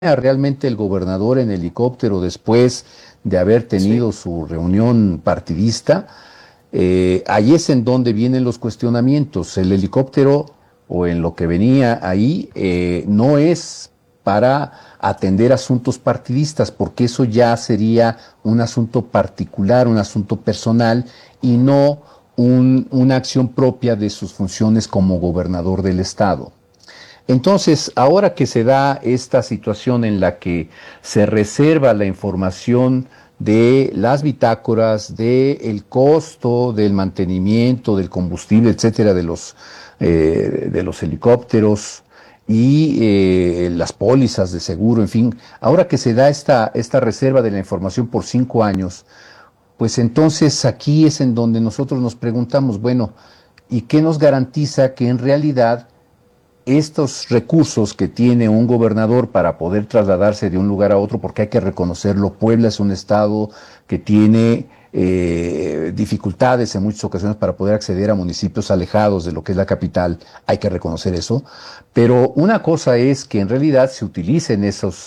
realmente el gobernador en helicóptero después de haber tenido su reunión partidista, ahí es en donde vienen los cuestionamientos. El helicóptero o en lo que venía ahí no es para atender asuntos partidistas, porque eso ya sería un asunto particular, un asunto personal y no una acción propia de sus funciones como gobernador del estado. Entonces, ahora que se da esta situación en la que se reserva la información de las bitácoras, del costo del mantenimiento, del combustible, etcétera, de los helicópteros y las pólizas de seguro, en fin, ahora que se da esta reserva de la información por 5 años, pues entonces aquí es en donde nosotros nos preguntamos, bueno, ¿y qué nos garantiza que en realidad estos recursos que tiene un gobernador para poder trasladarse de un lugar a otro, porque hay que reconocerlo, Puebla es un estado que tiene dificultades en muchas ocasiones para poder acceder a municipios alejados de lo que es la capital, hay que reconocer eso, pero una cosa es que en realidad se utilicen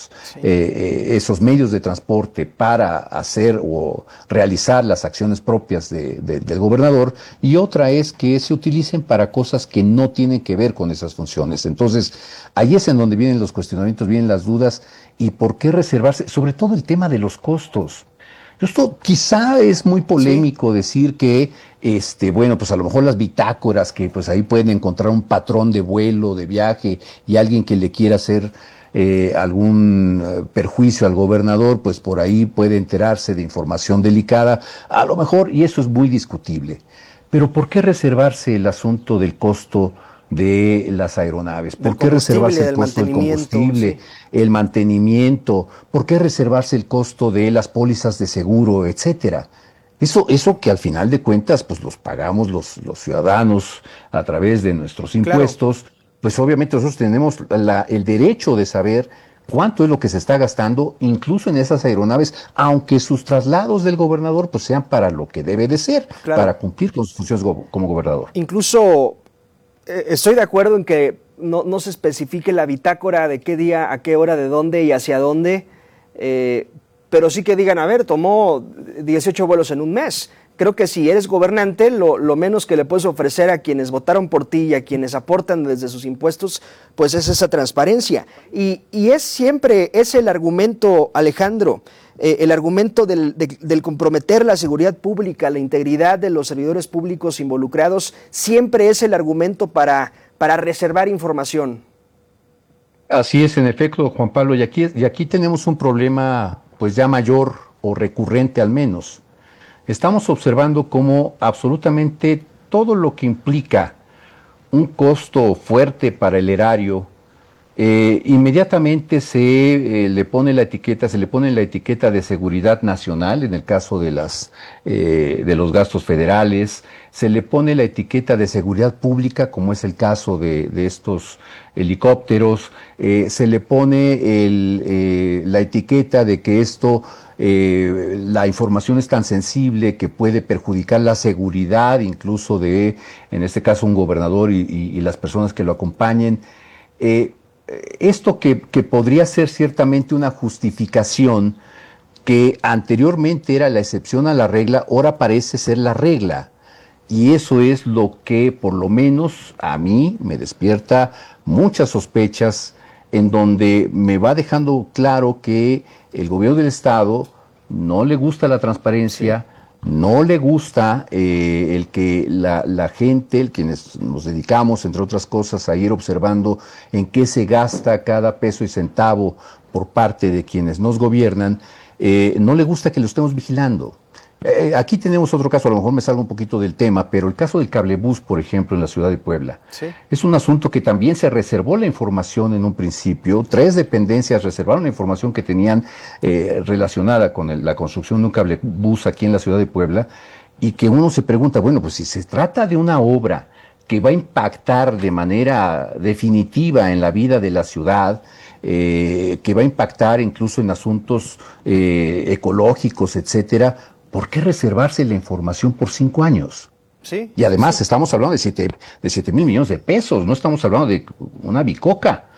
esos medios de transporte para hacer o realizar las acciones propias del gobernador, y otra es que se utilicen para cosas que no tienen que ver con esas funciones. Entonces, ahí es en donde vienen los cuestionamientos, vienen las dudas, y por qué reservarse, sobre todo el tema de los costos. Esto quizá es muy polémico decir que, bueno, pues a lo mejor las bitácoras, que pues ahí pueden encontrar un patrón de vuelo, de viaje, y alguien que le quiera hacer algún perjuicio al gobernador, pues por ahí puede enterarse de información delicada, a lo mejor, y eso es muy discutible. Pero ¿por qué reservarse el asunto del costo de las aeronaves? ¿Por qué reservarse el costo del combustible, el mantenimiento? ¿Por qué reservarse el costo de las pólizas de seguro, etcétera? Eso que al final de cuentas, pues los pagamos los ciudadanos a través de nuestros impuestos, claro. Pues obviamente nosotros tenemos el derecho de saber cuánto es lo que se está gastando, incluso en esas aeronaves, aunque sus traslados del gobernador pues sean para lo que debe de ser, claro, para cumplir con sus funciones como gobernador. Incluso estoy de acuerdo en que no se especifique la bitácora de qué día, a qué hora, de dónde y hacia dónde, pero sí que digan, a ver, tomó 18 vuelos en un mes. Creo que si eres gobernante, lo menos que le puedes ofrecer a quienes votaron por ti y a quienes aportan desde sus impuestos, pues es esa transparencia. Y es siempre ese el argumento, Alejandro, el argumento del comprometer la seguridad pública, la integridad de los servidores públicos involucrados, siempre es el argumento para reservar información. Así es, en efecto, Juan Pablo, y aquí tenemos un problema pues ya mayor o recurrente al menos. Estamos observando cómo absolutamente todo lo que implica un costo fuerte para el erario, inmediatamente se le pone la etiqueta de seguridad nacional, en el caso de los gastos federales, se le pone la etiqueta de seguridad pública, como es el caso de estos helicópteros, se le pone la etiqueta de que la información es tan sensible que puede perjudicar la seguridad incluso de, en este caso, un gobernador y las personas que lo acompañen. Esto que podría ser ciertamente una justificación que anteriormente era la excepción a la regla, ahora parece ser la regla. Y eso es lo que por lo menos a mí me despierta muchas sospechas, en donde me va dejando claro que el gobierno del estado no le gusta la transparencia, no le gusta el que la gente, quienes nos dedicamos, entre otras cosas, a ir observando en qué se gasta cada peso y centavo por parte de quienes nos gobiernan, no le gusta que lo estemos vigilando. Aquí tenemos otro caso, a lo mejor me salgo un poquito del tema, pero el caso del cablebús, por ejemplo, en la ciudad de Puebla. Sí. Es un asunto que también se reservó la información en un principio. 3 dependencias reservaron la información que tenían relacionada con la construcción de un cablebús aquí en la ciudad de Puebla, y que uno se pregunta, bueno, pues si se trata de una obra que va a impactar de manera definitiva en la vida de la ciudad, que va a impactar incluso en asuntos ecológicos, etcétera, ¿por qué reservarse la información por 5 años? Sí. Y además estamos hablando de 7 mil millones de pesos, no estamos hablando de una bicoca.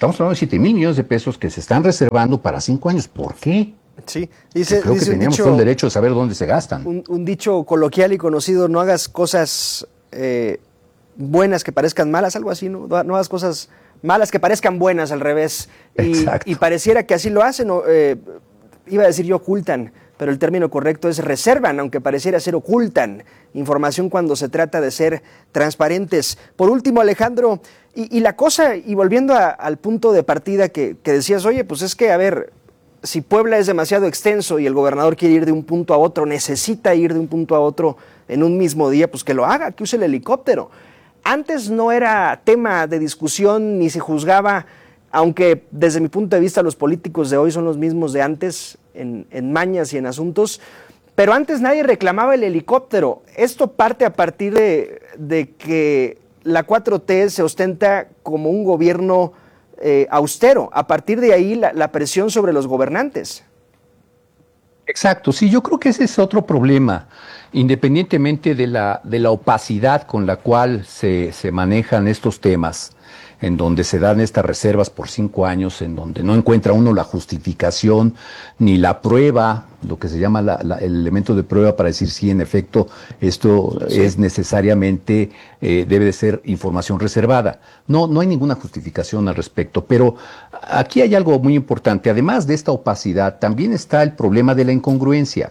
Estamos hablando de 7,000 millones de pesos que se están reservando para 5 años. ¿Por qué? Sí, creo que teníamos todo el derecho de saber dónde se gastan. Un dicho coloquial y conocido: no hagas cosas buenas que parezcan malas, algo así, ¿no? No hagas cosas malas que parezcan buenas, al revés. Y pareciera que así lo hacen, iba a decir yo ocultan, pero el término correcto es reservan, aunque pareciera ser ocultan información cuando se trata de ser transparentes. Por último, Alejandro, y la cosa, y volviendo al punto de partida que decías, oye, pues es que, a ver, si Puebla es demasiado extenso y el gobernador quiere ir de un punto a otro, necesita ir de un punto a otro en un mismo día, pues que lo haga, que use el helicóptero. Antes no era tema de discusión ni se juzgaba, aunque desde mi punto de vista los políticos de hoy son los mismos de antes en mañas y en asuntos, pero antes nadie reclamaba el helicóptero. Esto parte a partir de que la 4T se ostenta como un gobierno austero. A partir de ahí la presión sobre los gobernantes. Exacto, sí, yo creo que ese es otro problema, independientemente de la opacidad con la cual se manejan estos temas, en donde se dan estas reservas por 5 años, en donde no encuentra uno la justificación ni la prueba, lo que se llama el elemento de prueba para decir si en efecto esto es necesariamente, debe de ser información reservada. No hay ninguna justificación al respecto, pero aquí hay algo muy importante. Además de esta opacidad, también está el problema de la incongruencia.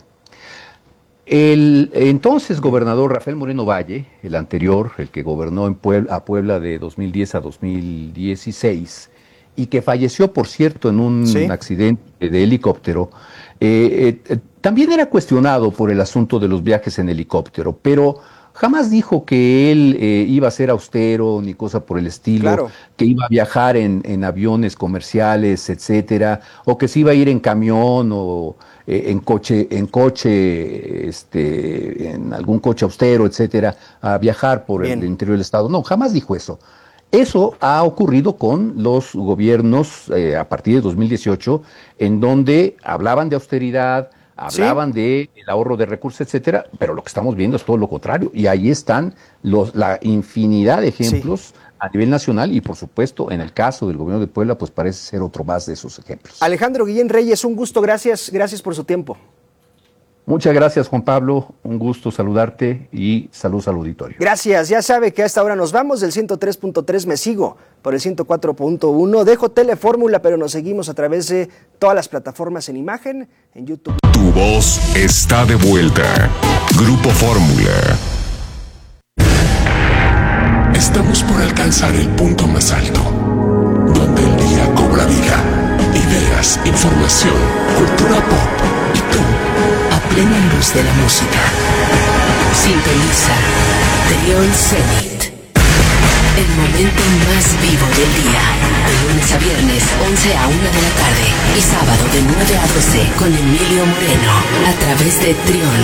El entonces gobernador Rafael Moreno Valle, el anterior, el que gobernó a Puebla de 2010 a 2016, y que falleció, por cierto, en un accidente de helicóptero, también era cuestionado por el asunto de los viajes en helicóptero, pero jamás dijo que él iba a ser austero ni cosa por el estilo, claro, que iba a viajar en aviones comerciales, etcétera, o que se iba a ir en camión o en algún coche austero, etcétera, a viajar por el interior del estado. No, jamás dijo eso. Eso ha ocurrido con los gobiernos a partir de 2018, en donde hablaban de austeridad, hablaban del ahorro de recursos, etcétera, pero lo que estamos viendo es todo lo contrario. Y ahí están la infinidad de ejemplos a nivel nacional y, por supuesto, en el caso del gobierno de Puebla, pues parece ser otro más de esos ejemplos. Alejandro Guillén Reyes, un gusto, gracias por su tiempo. Muchas gracias, Juan Pablo, un gusto saludarte y saludos al auditorio. Gracias, ya sabe que a esta hora nos vamos del 103.3, me sigo por el 104.1, dejo Telefórmula, pero nos seguimos a través de todas las plataformas en imagen, en YouTube. Tu voz está de vuelta. Grupo Fórmula. Estamos por alcanzar el punto más alto, donde el día cobra vida, ideas, información, cultura pop y tú, a plena luz de la música. Sintoniza Trión Zenit, el momento más vivo del día, de lunes a viernes 11 a 1 de la tarde y sábado de 9 a 12 con Emilio Moreno, a través de Trión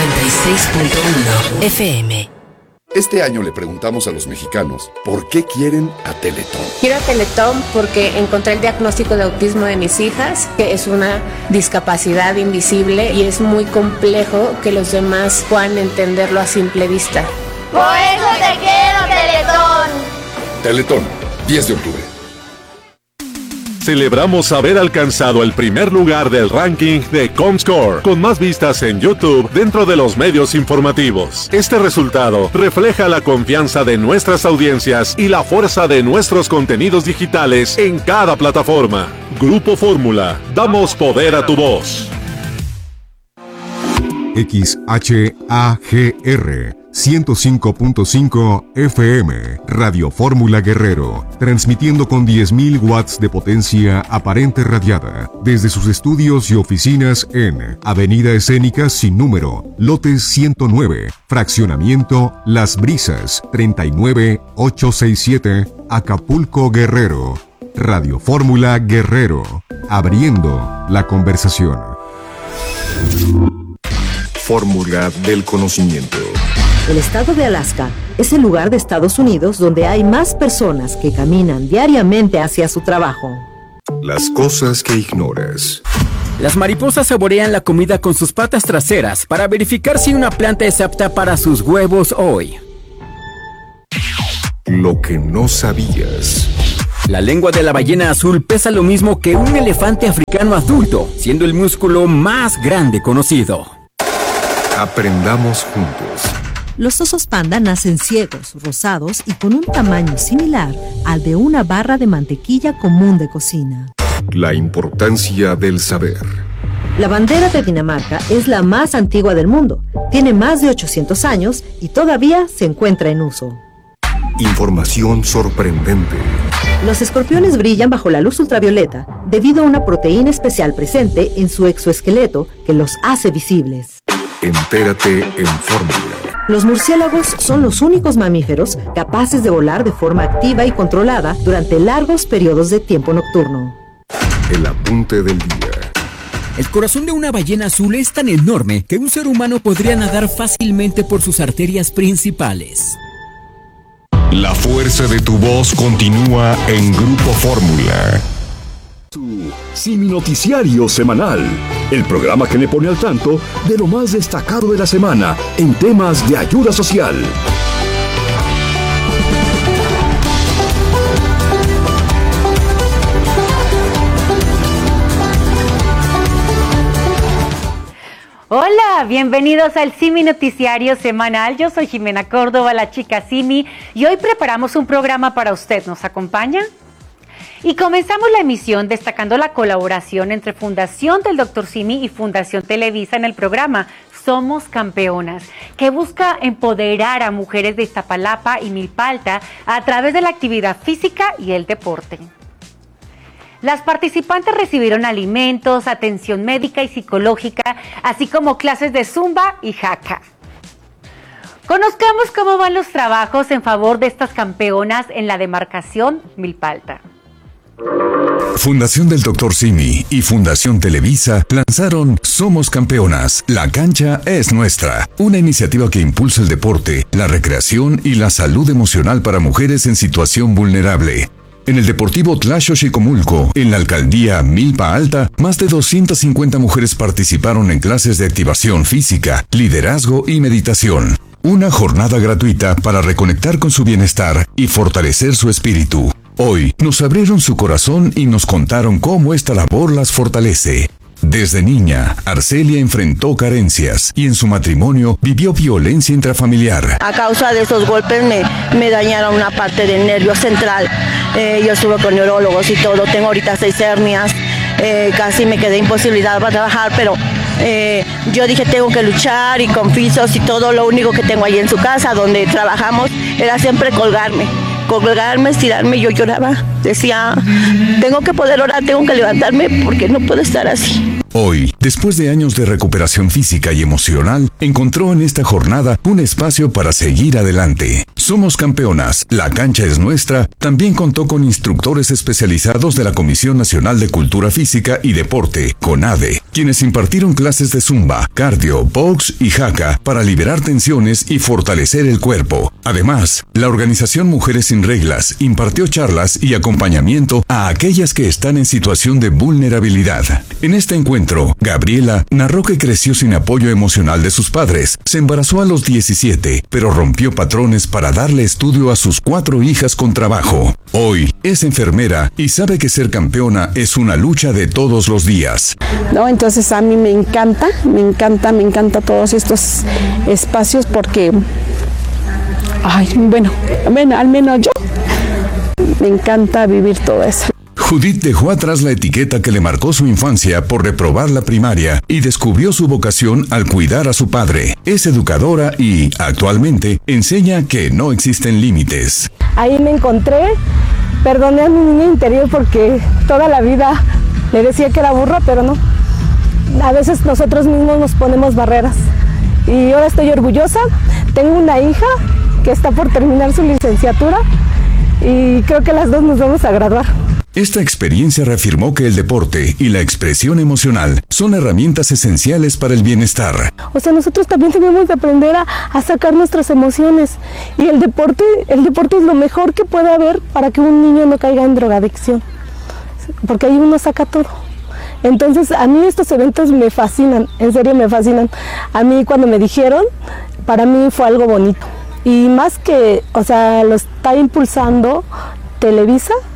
96.1 FM. Este año le preguntamos a los mexicanos por qué quieren a Teletón. Quiero a Teletón porque encontré el diagnóstico de autismo de mis hijas, que es una discapacidad invisible y es muy complejo que los demás puedan entenderlo a simple vista. Por eso te quiero, Teletón. Teletón, 10 de octubre. Celebramos haber alcanzado el primer lugar del ranking de Comscore, con más vistas en YouTube dentro de los medios informativos. Este resultado refleja la confianza de nuestras audiencias y la fuerza de nuestros contenidos digitales en cada plataforma. Grupo Fórmula, damos poder a tu voz. XHAGR 105.5 FM, Radio Fórmula Guerrero, transmitiendo con 10.000 watts de potencia aparente radiada, desde sus estudios y oficinas en Avenida Escénica sin número, lote 109, fraccionamiento Las Brisas, 39867, Acapulco, Guerrero. Radio Fórmula Guerrero, abriendo la conversación. Fórmula del conocimiento. El estado de Alaska es el lugar de Estados Unidos donde hay más personas que caminan diariamente hacia su trabajo. Las cosas que ignoras. Las mariposas saborean la comida con sus patas traseras para verificar si una planta es apta para sus huevos hoy. Lo que no sabías. La lengua de la ballena azul pesa lo mismo que un elefante africano adulto, siendo el músculo más grande conocido. Aprendamos juntos. Los osos panda nacen ciegos, rosados y con un tamaño similar al de una barra de mantequilla común de cocina. La importancia del saber. La bandera de Dinamarca es la más antigua del mundo. Tiene más de 800 años y todavía se encuentra en uso. Información sorprendente. Los escorpiones brillan bajo la luz ultravioleta debido a una proteína especial presente en su exoesqueleto que los hace visibles. Entérate en Fórmula. Los murciélagos son los únicos mamíferos capaces de volar de forma activa y controlada durante largos periodos de tiempo nocturno. El apunte del día. El corazón de una ballena azul es tan enorme que un ser humano podría nadar fácilmente por sus arterias principales. La fuerza de tu voz continúa en Grupo Fórmula. Su Simi Noticiario Semanal, el programa que le pone al tanto de lo más destacado de la semana en temas de ayuda social. Hola, bienvenidos al Simi Noticiario Semanal. Yo soy Jimena Córdoba, la chica Simi, y hoy preparamos un programa para usted. ¿Nos acompaña? Y comenzamos la emisión destacando la colaboración entre Fundación del Dr. Simi y Fundación Televisa en el programa Somos Campeonas, que busca empoderar a mujeres de Iztapalapa y Milpa Alta a través de la actividad física y el deporte. Las participantes recibieron alimentos, atención médica y psicológica, así como clases de zumba y haka. Conozcamos cómo van los trabajos en favor de estas campeonas en la demarcación Milpa Alta. Fundación del Dr. Simi y Fundación Televisa lanzaron Somos Campeonas, la cancha es nuestra, una iniciativa que impulsa el deporte, la recreación y la salud emocional para mujeres en situación vulnerable. En el Deportivo Tlaxochicomulco, en la alcaldía Milpa Alta, más de 250 mujeres participaron en clases de activación física, liderazgo y meditación. Una jornada gratuita para reconectar con su bienestar y fortalecer su espíritu. Hoy nos abrieron su corazón y nos contaron cómo esta labor las fortalece. Desde niña, Arcelia enfrentó carencias y en su matrimonio vivió violencia intrafamiliar. A causa de esos golpes me dañaron una parte del nervio central. Yo estuve con neurólogos y todo, tengo ahorita 6 hernias, casi me quedé imposibilitada para trabajar, pero yo dije tengo que luchar y con fisos y todo, lo único que tengo ahí en su casa donde trabajamos era siempre colgarme, estirarme, yo lloraba, decía, tengo que poder orar, tengo que levantarme porque no puedo estar así. Hoy, después de años de recuperación física y emocional, encontró en esta jornada un espacio para seguir adelante. Somos Campeonas, la cancha es nuestra, también contó con instructores especializados de la Comisión Nacional de Cultura Física y Deporte, CONADE, quienes impartieron clases de zumba, cardio, box y haka para liberar tensiones y fortalecer el cuerpo. Además, la organización Mujeres Sin Reglas impartió charlas y acompañamiento a aquellas que están en situación de vulnerabilidad. En este encuentro, Gabriela narró que creció sin apoyo emocional de sus padres, se embarazó a los 17, pero rompió patrones para darle estudio a sus 4 hijas con trabajo. Hoy es enfermera y sabe que ser campeona es una lucha de todos los días. No, entonces a mí me encanta todos estos espacios porque, bueno, al menos yo, me encanta vivir todo eso. Judith dejó atrás la etiqueta que le marcó su infancia por reprobar la primaria y descubrió su vocación al cuidar a su padre. Es educadora y, actualmente, enseña que no existen límites. Ahí me encontré, perdoné a mi niña interior porque toda la vida le decía que era burra, pero no. A veces nosotros mismos nos ponemos barreras. Y ahora estoy orgullosa, tengo una hija que está por terminar su licenciatura y creo que las dos nos vamos a graduar. Esta experiencia reafirmó que el deporte y la expresión emocional son herramientas esenciales para el bienestar. O sea, nosotros también tenemos que aprender a sacar nuestras emociones. Y el deporte es lo mejor que puede haber para que un niño no caiga en drogadicción. Porque ahí uno saca todo. Entonces, a mí estos eventos me fascinan, en serio me fascinan. A mí cuando me dijeron, para mí fue algo bonito. Y más que, o sea, lo está impulsando Televisa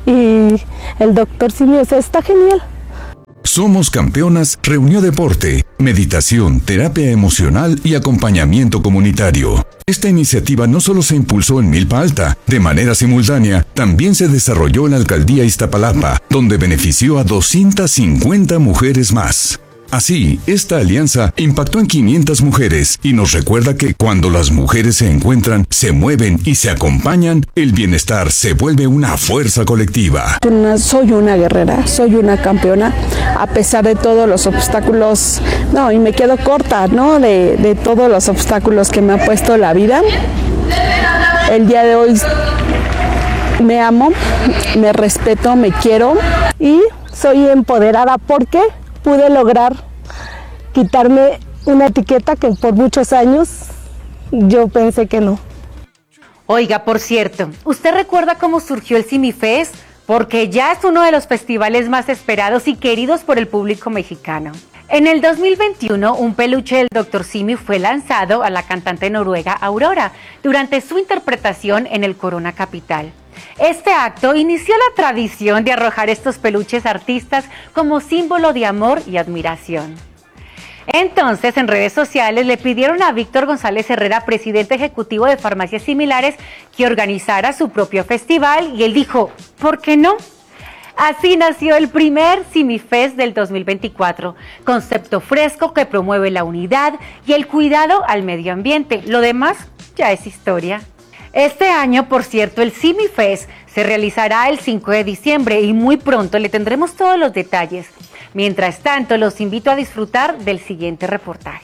y el doctor Simi, o sea, está genial. Somos Campeonas reunió deporte, meditación, terapia emocional y acompañamiento comunitario. Esta iniciativa no solo se impulsó en Milpa Alta, de manera simultánea, también se desarrolló en la alcaldía Iztapalapa, donde benefició a 250 mujeres más. Así, esta alianza impactó en 500 mujeres y nos recuerda que cuando las mujeres se encuentran, se mueven y se acompañan, el bienestar se vuelve una fuerza colectiva. Soy una guerrera, soy una campeona, a pesar de todos los obstáculos, y me quedo corta, de todos los obstáculos que me ha puesto la vida. El día de hoy me amo, me respeto, me quiero y soy empoderada porque pude lograr quitarme una etiqueta que por muchos años yo pensé que no. Oiga, por cierto, ¿usted recuerda cómo surgió el Simifest? Porque ya es uno de los festivales más esperados y queridos por el público mexicano. En el 2021, un peluche del Dr. Simi fue lanzado a la cantante noruega Aurora durante su interpretación en el Corona Capital. Este acto inició la tradición de arrojar estos peluches a artistas como símbolo de amor y admiración. Entonces, en redes sociales le pidieron a Víctor González Herrera, presidente ejecutivo de Farmacias Similares, que organizara su propio festival y él dijo, ¿por qué no? Así nació el primer Simifest del 2024, concepto fresco que promueve la unidad y el cuidado al medio ambiente. Lo demás ya es historia. Este año, por cierto, el Simifest se realizará el 5 de diciembre y muy pronto le tendremos todos los detalles. Mientras tanto, los invito a disfrutar del siguiente reportaje.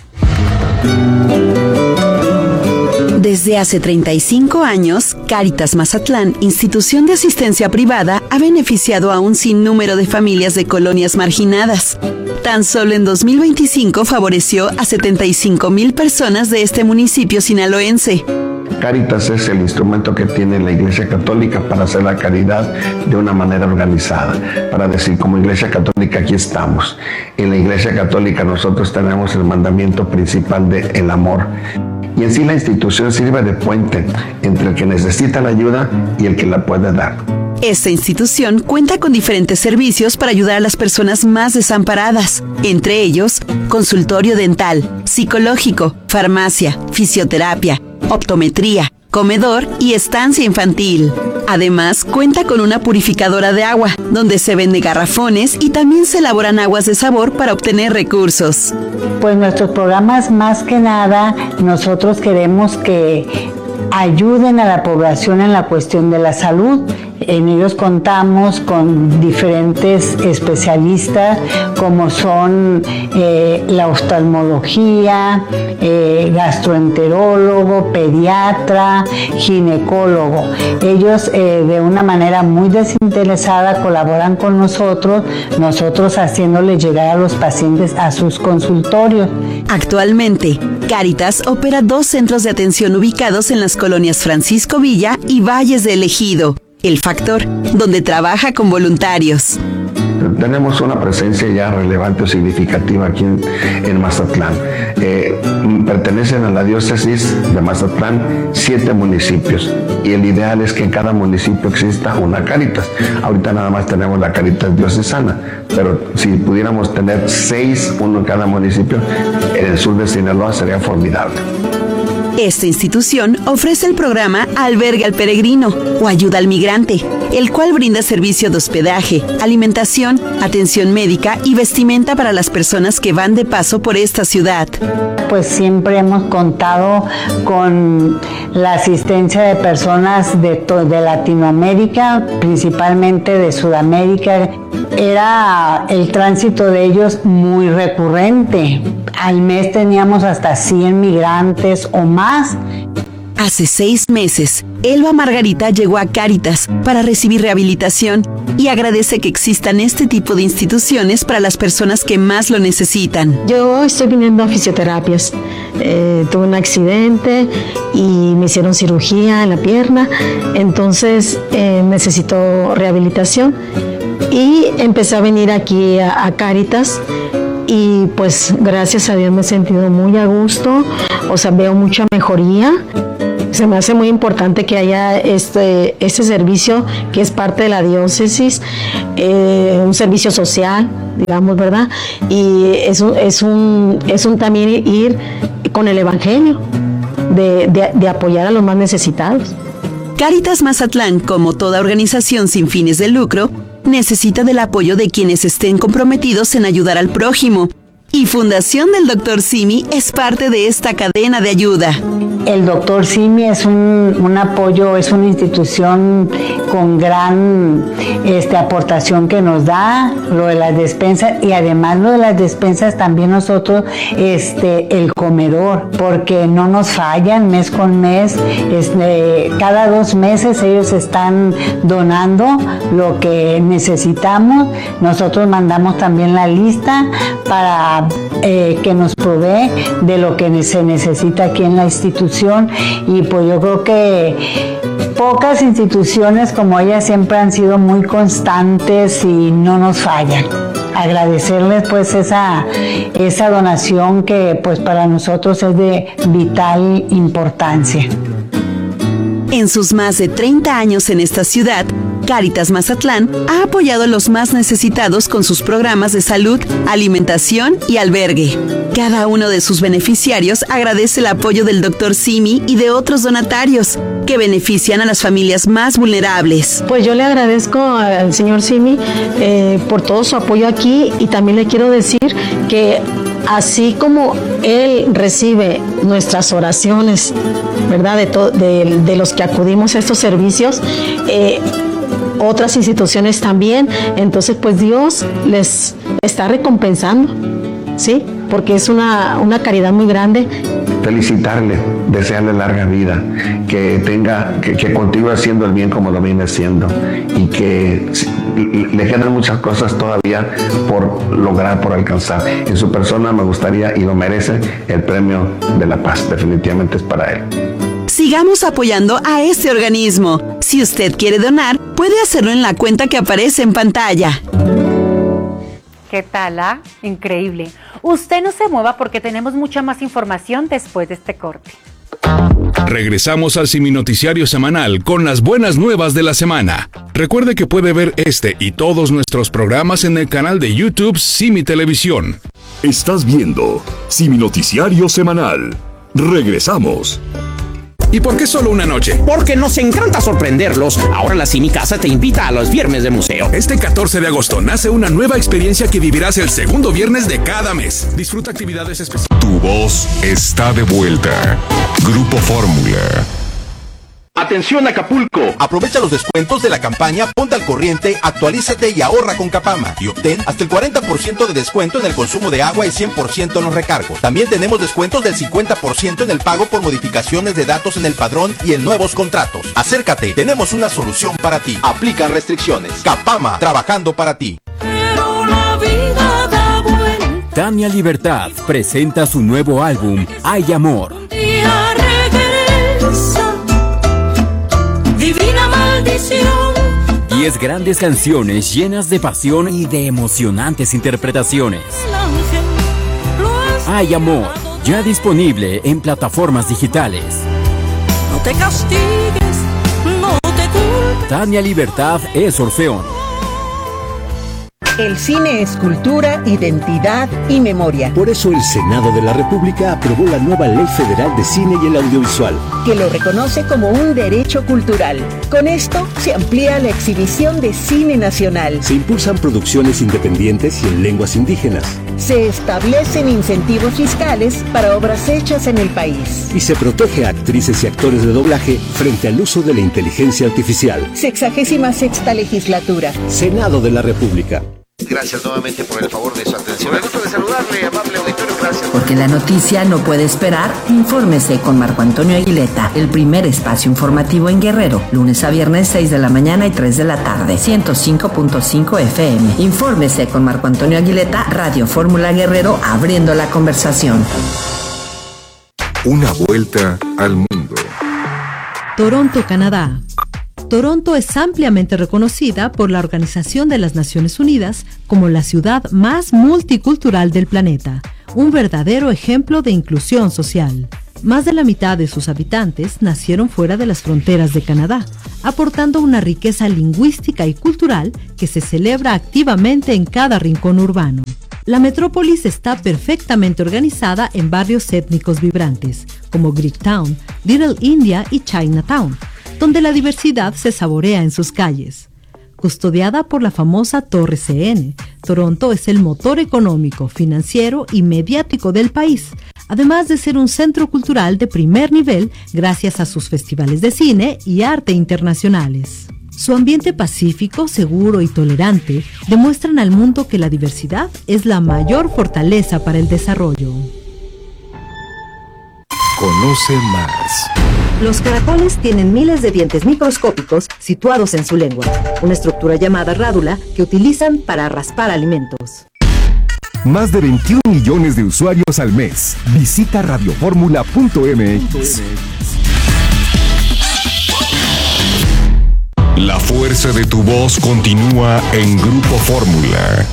Desde hace 35 años, Cáritas Mazatlán, institución de asistencia privada, ha beneficiado a un sinnúmero de familias de colonias marginadas. Tan solo en 2025 favoreció a 75,000 personas de este municipio sinaloense. Cáritas es el instrumento que tiene la Iglesia Católica para hacer la caridad de una manera organizada, para decir, como Iglesia Católica aquí estamos. En la Iglesia Católica nosotros tenemos el mandamiento principal del amor. Y en sí la institución sirve de puente entre el que necesita la ayuda y el que la puede dar. Esta institución cuenta con diferentes servicios para ayudar a las personas más desamparadas, entre ellos consultorio dental, psicológico, farmacia, fisioterapia, optometría, comedor y estancia infantil. Además, cuenta con una purificadora de agua, donde se vende garrafones y también se elaboran aguas de sabor para obtener recursos. Pues nuestros programas, más que nada, nosotros queremos que ayuden a la población en la cuestión de la salud. En ellos contamos con diferentes especialistas como son la oftalmología, gastroenterólogo, pediatra, ginecólogo. Ellos de una manera muy desinteresada colaboran con nosotros haciéndoles llegar a los pacientes a sus consultorios. Actualmente, Cáritas opera 2 centros de atención ubicados en las colonias Francisco Villa y Valles de Ejido. El Factor, donde trabaja con voluntarios. Tenemos una presencia ya relevante o significativa aquí en Mazatlán. Pertenecen a la diócesis de Mazatlán 7 municipios y el ideal es que en cada municipio exista una Cáritas. Ahorita nada más tenemos la Cáritas diocesana, pero si pudiéramos tener 6, uno en cada municipio, en el sur de Sinaloa sería formidable. Esta institución ofrece el programa Albergue al Peregrino o Ayuda al Migrante, el cual brinda servicio de hospedaje, alimentación, atención médica y vestimenta para las personas que van de paso por esta ciudad. Pues siempre hemos contado con la asistencia de personas de Latinoamérica, principalmente de Sudamérica. Era el tránsito de ellos muy recurrente. Al mes teníamos hasta 100 migrantes o más. Hace 6 meses, Elba Margarita llegó a Cáritas para recibir rehabilitación y agradece que existan este tipo de instituciones para las personas que más lo necesitan. Yo estoy viniendo a fisioterapias. Tuve un accidente y me hicieron cirugía en la pierna, entonces necesito rehabilitación y empecé a venir aquí a Cáritas. Y pues gracias a Dios me he sentido muy a gusto, veo mucha mejoría. Se me hace muy importante que haya este servicio que es parte de la diócesis, un servicio social, digamos, ¿verdad? Y es un también ir con el evangelio, de apoyar a los más necesitados. Cáritas Mazatlán, como toda organización sin fines de lucro, necesita del apoyo de quienes estén comprometidos en ayudar al prójimo. Y Fundación del Dr. Simi es parte de esta cadena de ayuda. El Dr. Simi es un apoyo, es una institución con gran aportación que nos da, lo de las despensas, y además lo de las despensas también nosotros, el comedor, porque no nos fallan mes con mes, cada 2 meses ellos están donando lo que necesitamos, nosotros mandamos también la lista para que nos provee de lo que se necesita aquí en la institución, y pues yo creo que pocas instituciones como ella siempre han sido muy constantes y no nos fallan. Agradecerles pues esa donación que pues para nosotros es de vital importancia. En sus más de 30 años en esta ciudad, Cáritas Mazatlán ha apoyado a los más necesitados con sus programas de salud, alimentación y albergue. Cada uno de sus beneficiarios agradece el apoyo del Dr. Simi y de otros donatarios que benefician a las familias más vulnerables. Pues yo le agradezco al señor Simi por todo su apoyo aquí, y también le quiero decir que así como él recibe nuestras oraciones, ¿verdad? De los que acudimos a estos servicios, otras instituciones también, entonces pues Dios les está recompensando, ¿sí? Porque es una caridad muy grande. Felicitarle, desearle larga vida, que continúe haciendo el bien como lo viene haciendo, y que le quedan muchas cosas todavía por lograr, por alcanzar. En su persona me gustaría, y lo merece, el premio de la paz. Definitivamente es para él. Sigamos apoyando a este organismo. Si usted quiere donar, puede hacerlo en la cuenta que aparece en pantalla. ¿Qué tal, ah? Increíble. Usted no se mueva porque tenemos mucha más información después de este corte. Regresamos al Simi Noticiario semanal con las buenas nuevas de la semana. Recuerde que puede ver este y todos nuestros programas en el canal de YouTube Simi Televisión. Estás viendo Simi Noticiario semanal. Regresamos. ¿Y por qué solo una noche? Porque nos encanta sorprenderlos. Ahora la Simi Casa te invita a los viernes de museo. Este 14 de agosto nace una nueva experiencia que vivirás el segundo viernes de cada mes. Disfruta actividades especiales. Tu voz está de vuelta. Grupo Fórmula. Atención Acapulco, aprovecha los descuentos de la campaña Ponte al Corriente, actualízate y ahorra con Capama y obtén hasta el 40% de descuento en el consumo de agua y 100% en los recargos. También tenemos descuentos del 50% en el pago por modificaciones de datos en el padrón y en nuevos contratos. Acércate, tenemos una solución para ti. Aplican restricciones. Capama, trabajando para ti. Tania Libertad presenta su nuevo álbum Hay Amor. Divina maldición. 10 grandes canciones llenas de pasión y de emocionantes interpretaciones. Hay Amor, ya disponible en plataformas digitales. No te castigues, no te culpes. Tania Libertad es Orfeón. El cine es cultura, identidad y memoria. Por eso el Senado de la República aprobó la nueva Ley Federal de Cine y el Audiovisual, que lo reconoce como un derecho cultural. Con esto se amplía la exhibición de cine nacional. Se impulsan producciones independientes y en lenguas indígenas. Se establecen incentivos fiscales para obras hechas en el país. Y se protege a actrices y actores de doblaje frente al uso de la inteligencia artificial. 66ª legislatura. Senado de la República. Gracias nuevamente por el favor de su atención. Me gusta de saludarle, amable auditorio. Gracias. Porque la noticia no puede esperar, infórmese con Marco Antonio Aguileta, el primer espacio informativo en Guerrero, lunes a viernes 6 de la mañana y 3 de la tarde, 105.5 FM. Infórmese con Marco Antonio Aguileta, Radio Fórmula Guerrero, abriendo la conversación. Una vuelta al mundo. Toronto, Canadá. Toronto es ampliamente reconocida por la Organización de las Naciones Unidas como la ciudad más multicultural del planeta, un verdadero ejemplo de inclusión social. Más de la mitad de sus habitantes nacieron fuera de las fronteras de Canadá, aportando una riqueza lingüística y cultural que se celebra activamente en cada rincón urbano. La metrópolis está perfectamente organizada en barrios étnicos vibrantes, como Greektown, Little India y Chinatown, donde la diversidad se saborea en sus calles. Custodiada por la famosa Torre CN, Toronto es el motor económico, financiero y mediático del país, además de ser un centro cultural de primer nivel gracias a sus festivales de cine y arte internacionales. Su ambiente pacífico, seguro y tolerante demuestran al mundo que la diversidad es la mayor fortaleza para el desarrollo. Conoce más. Los caracoles tienen miles de dientes microscópicos situados en su lengua, una estructura llamada rádula que utilizan para raspar alimentos. Más de 21 millones de usuarios al mes. Visita radioformula.mx. La fuerza de tu voz continúa en Grupo Fórmula.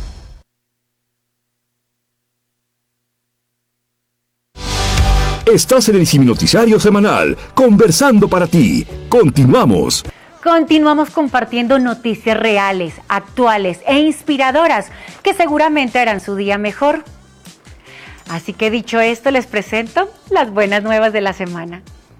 Estás en el Ciminoticiario Semanal, conversando para ti. Continuamos. Continuamos compartiendo noticias reales, actuales e inspiradoras que seguramente harán su día mejor. Así que dicho esto, les presento las buenas nuevas de la semana.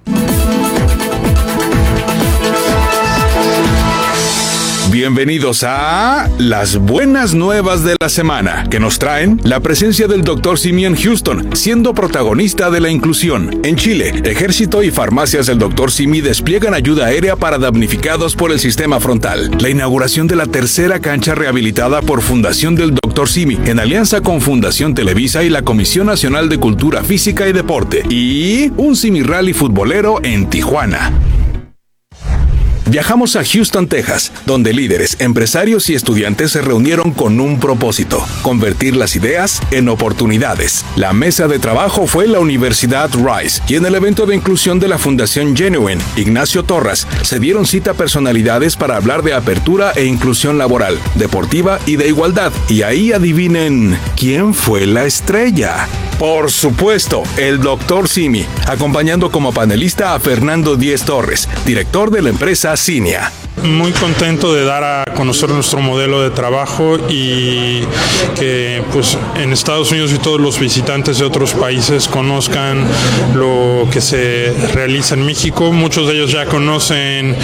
Bienvenidos a las buenas nuevas de la semana, que nos traen la presencia del Dr. Simi en Houston, siendo protagonista de la inclusión. En Chile, ejército y farmacias del Dr. Simi despliegan ayuda aérea para damnificados por el sistema frontal. La inauguración de la tercera cancha rehabilitada por Fundación del Dr. Simi, en alianza con Fundación Televisa y la Comisión Nacional de Cultura Física y Deporte. Y un Simi Rally futbolero en Tijuana. Viajamos a Houston, Texas, donde líderes, empresarios y estudiantes se reunieron con un propósito: convertir las ideas en oportunidades. La mesa de trabajo fue la Universidad Rice, y en el evento de inclusión de la Fundación Genuine, Ignacio Torres, se dieron cita a personalidades para hablar de apertura e inclusión laboral, deportiva y de igualdad. Y ahí adivinen, ¿quién fue la estrella? Por supuesto, el Dr. Simi, acompañando como panelista a Fernando Díez Torres, director de la empresa Cinia. Muy contento de dar a conocer nuestro modelo de trabajo y que pues en Estados Unidos y todos los visitantes de otros países conozcan lo que se realiza en México. Muchos de ellos ya conocen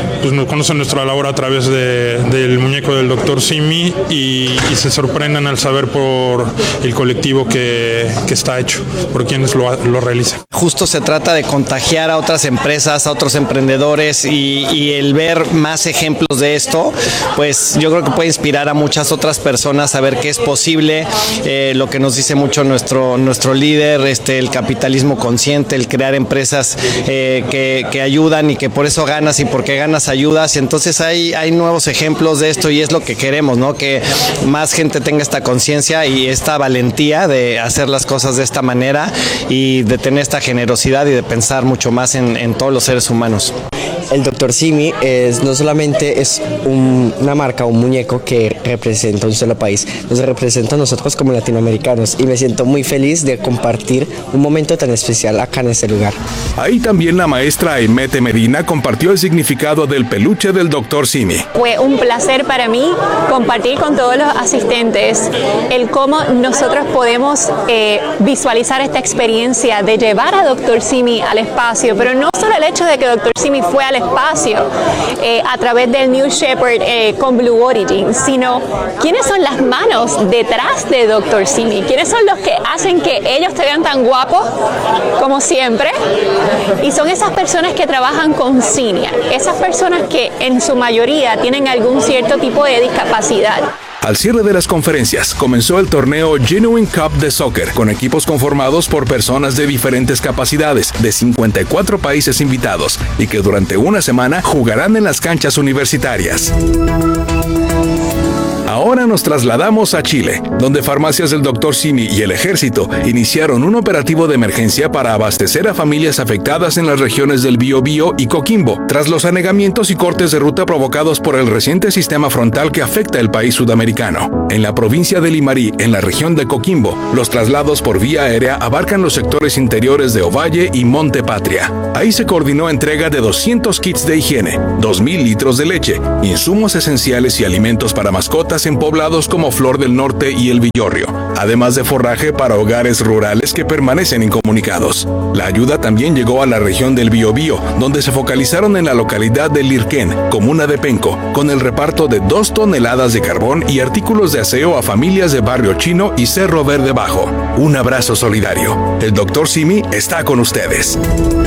nuestra labor a través del muñeco del Dr. Simi y se sorprendan al saber por el colectivo que está hecho, por quienes lo realizan. Justo se trata de contagiar a otras empresas, a otros emprendedores y el ver más ejemplos de esto, pues yo creo que puede inspirar a muchas otras personas a ver que es posible, lo que nos dice mucho nuestro líder, el capitalismo consciente, el crear empresas que ayudan y que por eso ganas y porque ganas ayudas. Y entonces hay nuevos ejemplos de esto y es lo que queremos, ¿no? Que más gente tenga esta conciencia y esta valentía de hacer las cosas de esta manera y de tener esta generosidad y de pensar mucho más en todos los seres humanos. El Dr. Simi no solamente es una marca, un muñeco que representa un solo país, nos representa a nosotros como latinoamericanos y me siento muy feliz de compartir un momento tan especial acá en este lugar. Ahí también la maestra Aimete Medina compartió el significado del peluche del Dr. Simi. Fue un placer para mí compartir con todos los asistentes el cómo nosotros podemos visualizar esta experiencia de llevar a Dr. Simi al espacio, pero no solo el hecho de que Dr. Simi fue al espacio a través del New Shepard con Blue Origin, sino quiénes son las manos detrás de Dr. Simi, quiénes son los que hacen que ellos te vean tan guapos como siempre, y son esas personas que trabajan con Cinia, esas personas que en su mayoría tienen algún cierto tipo de discapacidad. Al cierre de las conferencias, comenzó el torneo Genuine Cup de soccer, con equipos conformados por personas de diferentes capacidades, de 54 países invitados, y que durante una semana jugarán en las canchas universitarias. Ahora nos trasladamos a Chile, donde farmacias del Dr. Simi y el Ejército iniciaron un operativo de emergencia para abastecer a familias afectadas en las regiones del Biobío y Coquimbo, tras los anegamientos y cortes de ruta provocados por el reciente sistema frontal que afecta el país sudamericano. En la provincia de Limarí, en la región de Coquimbo, los traslados por vía aérea abarcan los sectores interiores de Ovalle y Monte Patria. Ahí se coordinó entrega de 200 kits de higiene, 2.000 litros de leche, insumos esenciales y alimentos para mascotas en poblados como Flor del Norte y El Villorrio, además de forraje para hogares rurales que permanecen incomunicados. La ayuda también llegó a la región del Biobío, donde se focalizaron en la localidad de Lirquén, comuna de Penco, con el reparto de 2 toneladas de carbón y artículos de aseo a familias de Barrio Chino y Cerro Verde Bajo. Un abrazo solidario. El Dr. Simi está con ustedes.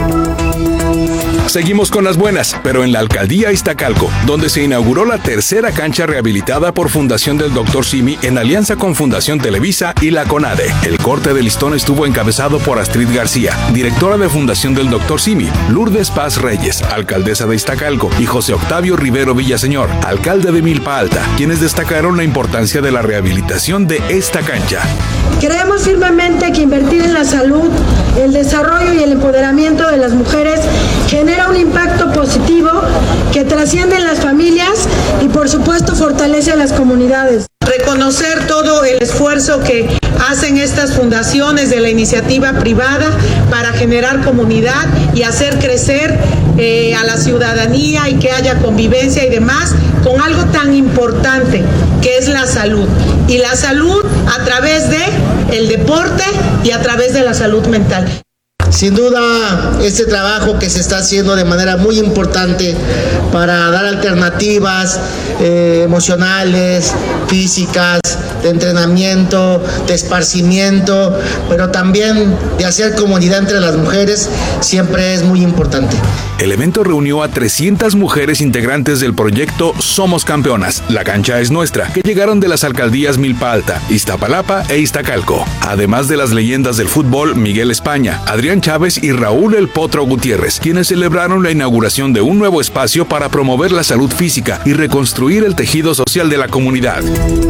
Seguimos con las buenas, pero en la alcaldía Iztacalco, donde se inauguró la tercera cancha rehabilitada por Fundación del Dr. Simi en alianza con Fundación Televisa y la CONADE. El corte de listón estuvo encabezado por Astrid García, directora de Fundación del Dr. Simi, Lourdes Paz Reyes, alcaldesa de Iztacalco, y José Octavio Rivero Villaseñor, alcalde de Milpa Alta, quienes destacaron la importancia de la rehabilitación de esta cancha. Creemos firmemente que invertir en la salud, el desarrollo y el empoderamiento de las mujeres genera un impacto positivo que trasciende en las familias y por supuesto fortalece a las comunidades. Reconocer todo el esfuerzo que hacen estas fundaciones de la iniciativa privada para generar comunidad y hacer crecer a la ciudadanía y que haya convivencia y demás con algo tan importante que es la salud. Y la salud a través de el deporte y a través de la salud mental. Sin duda, este trabajo que se está haciendo de manera muy importante para dar alternativas emocionales, físicas, de entrenamiento, de esparcimiento, pero también de hacer comunidad entre las mujeres, siempre es muy importante. El evento reunió a 300 mujeres integrantes del proyecto Somos Campeonas, la cancha es nuestra, que llegaron de las alcaldías Milpa Alta, Iztapalapa e Iztacalco, además de las leyendas del fútbol Miguel España, Adrián Chávez y Raúl El Potro Gutiérrez, quienes celebraron la inauguración de un nuevo espacio para promover la salud física y reconstruir el tejido social de la comunidad.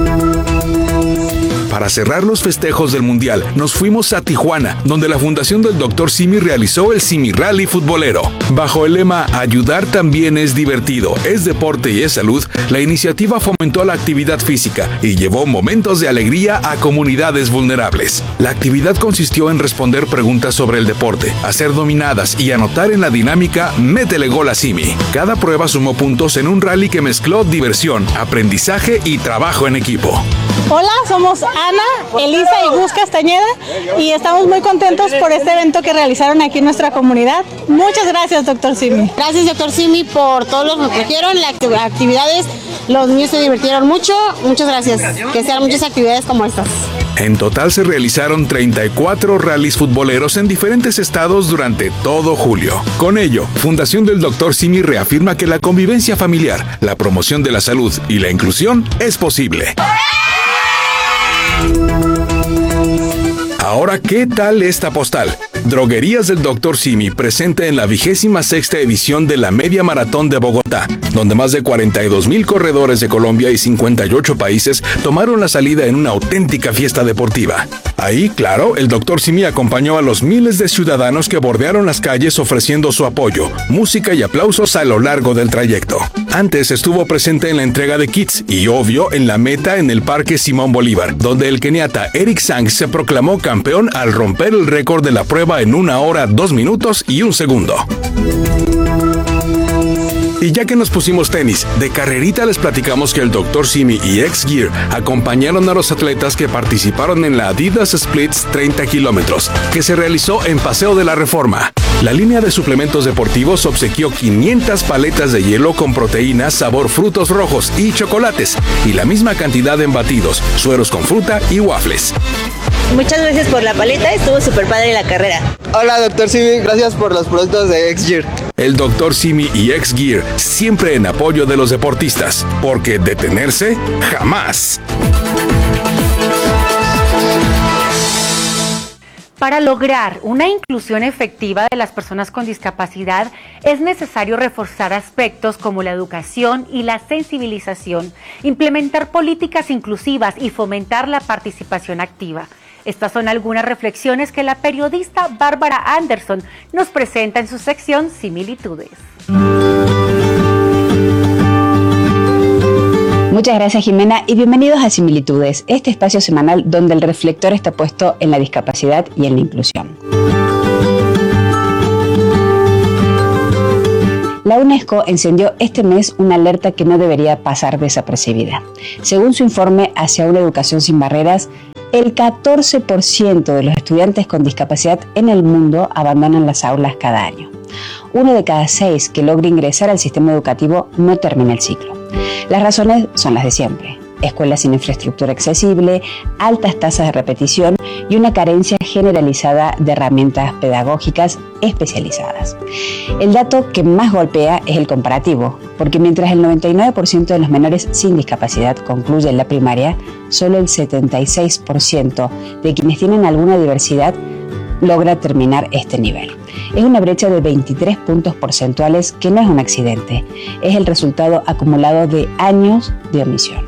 Para cerrar los festejos del Mundial, nos fuimos a Tijuana, donde la Fundación del Dr. Simi realizó el Simi Rally futbolero. Bajo el lema Ayudar también es divertido, es deporte y es salud, la iniciativa fomentó la actividad física y llevó momentos de alegría a comunidades vulnerables. La actividad consistió en responder preguntas sobre el deporte, hacer dominadas y anotar en la dinámica Métele gol a Simi. Cada prueba sumó puntos en un rally que mezcló diversión, aprendizaje y trabajo en equipo. Hola, somos Ana, Elisa y Gus Castañeda y estamos muy contentos por este evento que realizaron aquí en nuestra comunidad. Muchas gracias, Dr. Simi. Gracias, Dr. Simi, por todo lo que trajeron, las actividades. Los niños se divirtieron mucho. Muchas gracias. Que sean muchas actividades como estas. En total se realizaron 34 rallies futboleros en diferentes estados durante todo julio. Con ello, Fundación del Dr. Simi reafirma que la convivencia familiar, la promoción de la salud y la inclusión es posible. Ahora, ¿qué tal esta postal? Droguerías del Dr. Simi presente en la 26ª edición de la Media Maratón de Bogotá, donde más de 42,000 corredores de Colombia y 58 países tomaron la salida en una auténtica fiesta deportiva. Ahí, claro, el Dr. Simi acompañó a los miles de ciudadanos que bordearon las calles ofreciendo su apoyo, música y aplausos a lo largo del trayecto. Antes estuvo presente en la entrega de kits y, obvio, en la meta en el Parque Simón Bolívar, donde el keniata Eric Sang se proclamó campeón al romper el récord de la prueba en 1 hora, 2 minutos y 1 segundo. Y ya que nos pusimos tenis, de carrerita les platicamos que el Dr. Simi y X-Gear acompañaron a los atletas que participaron en la Adidas Splits 30 kilómetros, que se realizó en Paseo de la Reforma. La línea de suplementos deportivos obsequió 500 paletas de hielo con proteínas, sabor frutos rojos y chocolates, y la misma cantidad en batidos, sueros con fruta y waffles. Muchas gracias por la paleta, estuvo súper padre la carrera. Hola, Dr. Simi, gracias por los productos de X-Gear. El Dr. Simi y X-Gear, siempre en apoyo de los deportistas, porque detenerse jamás. Para lograr una inclusión efectiva de las personas con discapacidad, es necesario reforzar aspectos como la educación y la sensibilización, implementar políticas inclusivas y fomentar la participación activa. Estas son algunas reflexiones que la periodista Bárbara Anderson nos presenta en su sección Similitudes. Muchas gracias, Jimena, y bienvenidos a Similitudes, este espacio semanal donde el reflector está puesto en la discapacidad y en la inclusión. La UNESCO encendió este mes una alerta que no debería pasar desapercibida. Según su informe Hacia una educación sin barreras, el 14% de los estudiantes con discapacidad en el mundo abandonan las aulas cada año. 1 de cada 6 que logra ingresar al sistema educativo no termina el ciclo. Las razones son las de siempre: escuelas sin infraestructura accesible, altas tasas de repetición y una carencia generalizada de herramientas pedagógicas especializadas. El dato que más golpea es el comparativo, porque mientras el 99% de los menores sin discapacidad concluyen la primaria, solo el 76% de quienes tienen alguna diversidad logra terminar este nivel. Es una brecha de 23 puntos porcentuales que no es un accidente, es el resultado acumulado de años de omisión.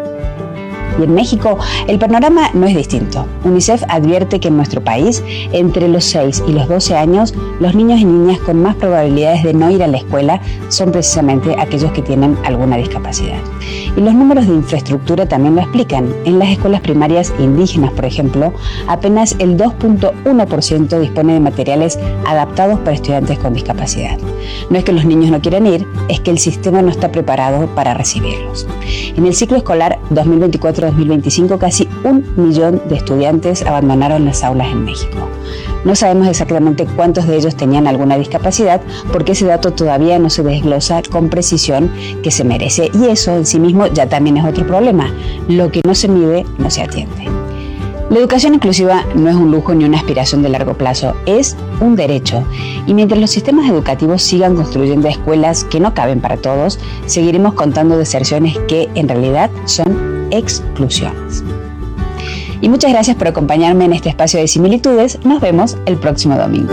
Y en México, el panorama no es distinto. UNICEF advierte que en nuestro país, entre los 6 y los 12 años, los niños y niñas con más probabilidades de no ir a la escuela son precisamente aquellos que tienen alguna discapacidad. Y los números de infraestructura también lo explican. En las escuelas primarias indígenas, por ejemplo, apenas el 2.1% dispone de materiales adaptados para estudiantes con discapacidad. No es que los niños no quieran ir, es que el sistema no está preparado para recibirlos. En el ciclo escolar 2024-2025, casi 1 millón de estudiantes abandonaron las aulas en México. No sabemos exactamente cuántos de ellos tenían alguna discapacidad, porque ese dato todavía no se desglosa con precisión que se merece, y eso en sí mismo ya también es otro problema. Lo que no se mide no se atiende. La educación inclusiva no es un lujo ni una aspiración de largo plazo, es un derecho. Y mientras los sistemas educativos sigan construyendo escuelas que no caben para todos, seguiremos contando deserciones que en realidad son exclusiones. Y muchas gracias por acompañarme en este espacio de Similitudes. Nos vemos el próximo domingo.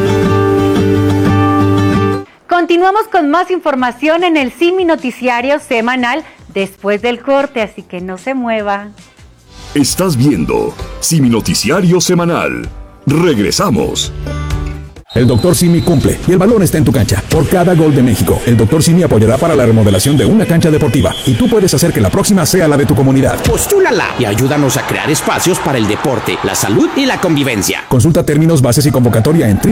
Continuamos con más información en el Simi Noticiario semanal después del corte, así que no se mueva. Estás viendo Simi Noticiario Semanal. Regresamos. El Dr. Simi cumple y el balón está en tu cancha. Por cada gol de México, el Dr. Simi apoyará para la remodelación de una cancha deportiva y tú puedes hacer que la próxima sea la de tu comunidad. Postúlala y ayúdanos a crear espacios para el deporte, la salud y la convivencia. Consulta términos, bases y convocatoria en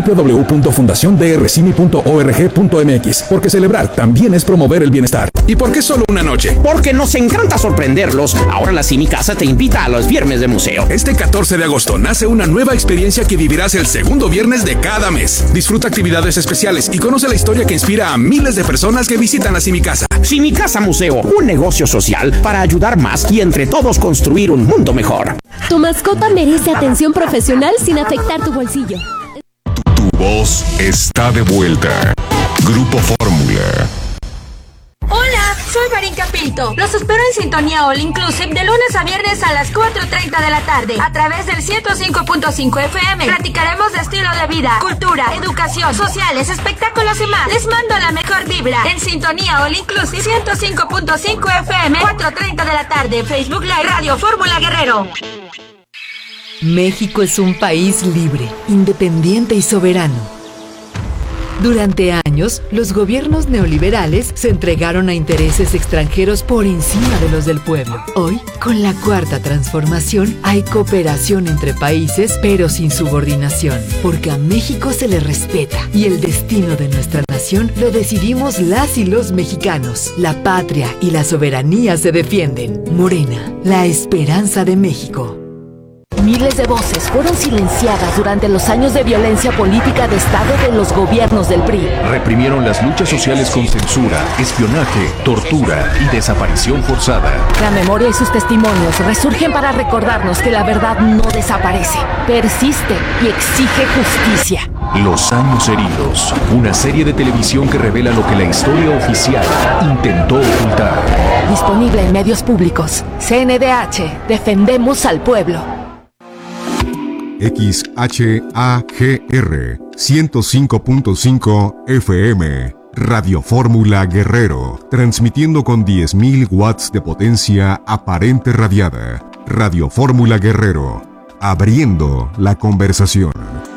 www.fundaciondrsimi.org.mx, porque celebrar también es promover el bienestar. ¿Y por qué solo una noche? Porque nos encanta sorprenderlos. Ahora la Simi Casa te invita a los viernes de museo. Este 14 de agosto nace una nueva experiencia que vivirás el segundo viernes de cada mes. Disfruta actividades especiales y conoce la historia que inspira a miles de personas que visitan la Simi Casa. Simi Casa Museo, un negocio social para ayudar más y entre todos construir un mundo mejor. Tu mascota merece atención profesional sin afectar tu bolsillo. Tu voz está de vuelta. Grupo Fórmula. Hola, soy Marinka Pinto. Los espero en Sintonía All Inclusive de lunes a viernes a las 4:30 de la tarde a través del 105.5 FM. Platicaremos de estilo de vida, cultura, educación, sociales, espectáculos y más. Les mando la mejor vibra en Sintonía All Inclusive 105.5 FM, 4:30 de la tarde. Facebook Live, Radio Fórmula Guerrero. México es un país libre, independiente y soberano. Durante años, los gobiernos neoliberales se entregaron a intereses extranjeros por encima de los del pueblo. Hoy, con la Cuarta Transformación, hay cooperación entre países, pero sin subordinación, porque a México se le respeta y el destino de nuestra nación lo decidimos las y los mexicanos. La patria y la soberanía se defienden. Morena, la esperanza de México. Miles de voces fueron silenciadas durante los años de violencia política de Estado de los gobiernos del PRI. Reprimieron las luchas sociales con censura, espionaje, tortura y desaparición forzada. La memoria y sus testimonios resurgen para recordarnos que la verdad no desaparece, persiste y exige justicia. Los años heridos, una serie de televisión que revela lo que la historia oficial intentó ocultar. Disponible en medios públicos. CNDH, defendemos al pueblo. XHAGR 105.5 FM. Radio Fórmula Guerrero, transmitiendo con 10.000 watts de potencia aparente radiada. Radio Fórmula Guerrero, abriendo la conversación.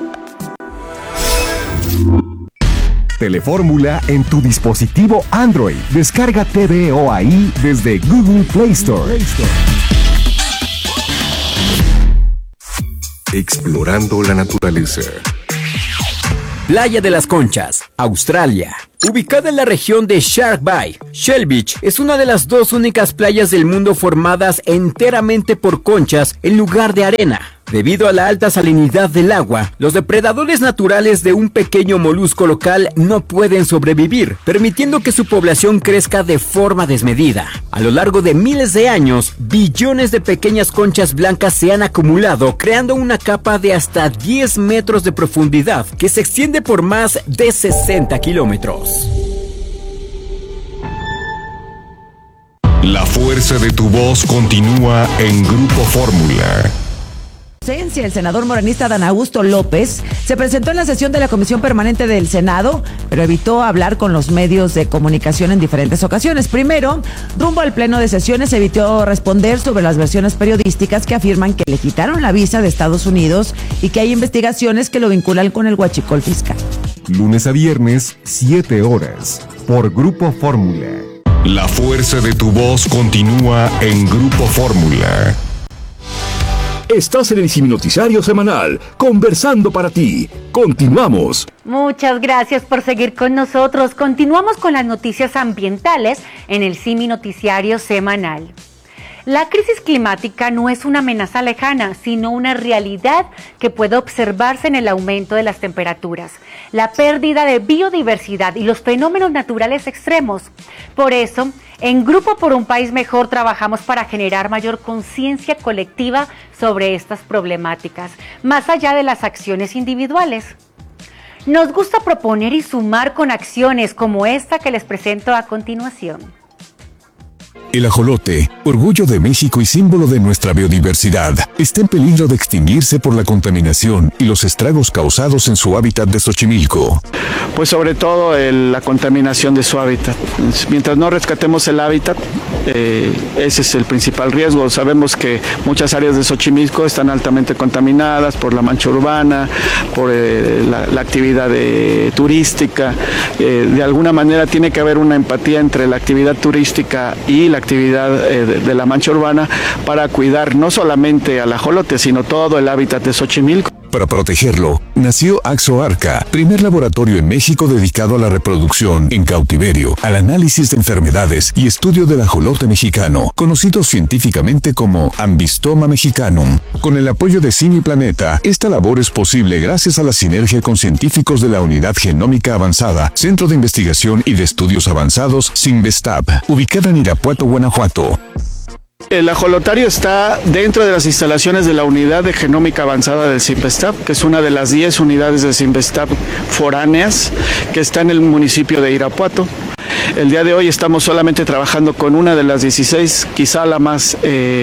Telefórmula en tu dispositivo Android. Descarga TVO ahí desde Google Play Store. Explorando la naturaleza. Playa de las Conchas, Australia. Ubicada en la región de Shark Bay, Shell Beach es una de las 2 únicas playas del mundo formadas enteramente por conchas en lugar de arena. Debido a la alta salinidad del agua, los depredadores naturales de un pequeño molusco local no pueden sobrevivir, permitiendo que su población crezca de forma desmedida. A lo largo de miles de años, billones de pequeñas conchas blancas se han acumulado, creando una capa de hasta 10 metros de profundidad que se extiende por más de 60 kilómetros. La fuerza de tu voz continúa en Grupo Fórmula. El senador morenista Adán Augusto López se presentó en la sesión de la Comisión Permanente del Senado, pero evitó hablar con los medios de comunicación en diferentes ocasiones. Primero, rumbo al pleno de sesiones, evitó responder sobre las versiones periodísticas que afirman que le quitaron la visa de Estados Unidos y que hay investigaciones que lo vinculan con el huachicol fiscal. Lunes a viernes, 7 horas, por Grupo Fórmula. La fuerza de tu voz continúa en Grupo Fórmula. Estás en el Simi Noticiario Semanal, conversando para ti. Continuamos. Muchas gracias por seguir con nosotros. Continuamos con las noticias ambientales en el Simi Noticiario Semanal. La crisis climática no es una amenaza lejana, sino una realidad que puede observarse en el aumento de las temperaturas, la pérdida de biodiversidad y los fenómenos naturales extremos. Por eso, en Grupo por un País Mejor trabajamos para generar mayor conciencia colectiva sobre estas problemáticas, más allá de las acciones individuales. Nos gusta proponer y sumar con acciones como esta que les presento a continuación. El ajolote, orgullo de México y símbolo de nuestra biodiversidad, está en peligro de extinguirse por la contaminación y los estragos causados en su hábitat de Xochimilco. Pues sobre todo la contaminación de su hábitat. Mientras no rescatemos el hábitat, ese es el principal riesgo. Sabemos que muchas áreas de Xochimilco están altamente contaminadas por la mancha urbana, por la actividad turística. De alguna manera tiene que haber una empatía entre la actividad turística y la actividad de la mancha urbana para cuidar no solamente al ajolote, sino todo el hábitat de Xochimilco. Para protegerlo, nació Axoarca, primer laboratorio en México dedicado a la reproducción en cautiverio, al análisis de enfermedades y estudio del ajolote mexicano, conocido científicamente como Ambistoma mexicanum. Con el apoyo de Simi Planeta, esta labor es posible gracias a la sinergia con científicos de la Unidad Genómica Avanzada, Centro de Investigación y de Estudios Avanzados, CINVESTAB, ubicada en Irapuato, Guanajuato. El ajolotario está dentro de las instalaciones de la Unidad de Genómica Avanzada del CINVESTAB, que es una de las 10 unidades de CINVESTAB foráneas que está en el municipio de Irapuato. El día de hoy estamos solamente trabajando con una de las 16, quizá la más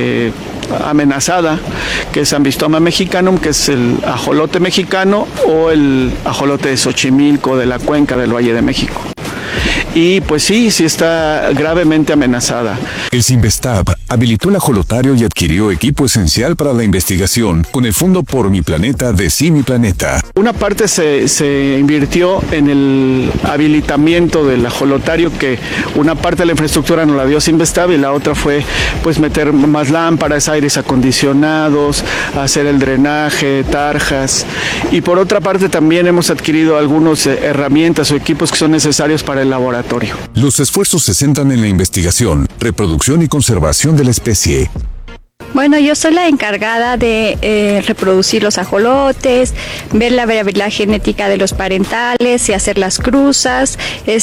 amenazada, que es Ambistoma mexicanum, que es el ajolote mexicano o el ajolote de Xochimilco, de la cuenca del Valle de México. Y pues sí está gravemente amenazada. El CINVESTAB habilitó el ajolotario y adquirió equipo esencial para la investigación con el fondo Por Mi Planeta de Simi Planeta. Una parte se invirtió en el habilitamiento del ajolotario, que una parte de la infraestructura nos la dio CINVESTAB y la otra fue pues meter más lámparas, aires acondicionados, hacer el drenaje, tarjas. Y por otra parte también hemos adquirido algunas herramientas o equipos que son necesarios para el laboratorio. Los esfuerzos se centran en la investigación, reproducción y conservación de la especie. Bueno, yo soy la encargada de reproducir los ajolotes, ver la variabilidad genética de los parentales y hacer las cruzas,